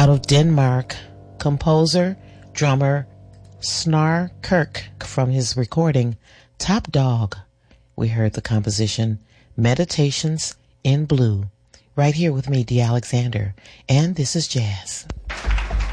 Out of Denmark, composer, drummer Snar Kirk from his recording Top Dog. We heard the composition Meditations in Blue. Right here with me, Dee Alexander, and this is Jazz.